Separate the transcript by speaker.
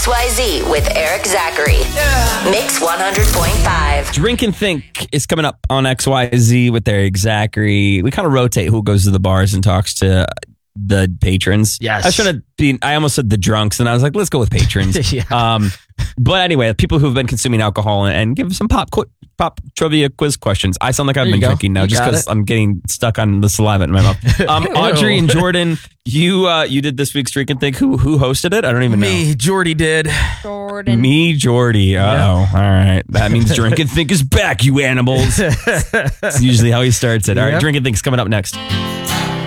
Speaker 1: XYZ with Eric Zachary. Mix 100.5.
Speaker 2: Drink and Think is coming up on XYZ with Eric Zachary. We kind of rotate who goes to the bars and talks to the patrons.
Speaker 3: Yes.
Speaker 2: I was trying to be, I almost said the drunks, and I was like, let's go with patrons.
Speaker 3: Yeah.
Speaker 2: But anyway, people who've been consuming alcohol and give some pop trivia quiz questions. I sound like I've been drinking now just because I'm getting stuck on the saliva in my mouth. Audrey and Jordan, you did this week's Drink and Think. Who hosted it? I don't even know.
Speaker 3: Me, Jordy did.
Speaker 4: Jordan.
Speaker 2: Me, Jordy. Uh-oh. All right. That means Drink and Think is back, you animals. That's usually how he starts it. All right, Drink and Think's coming up next.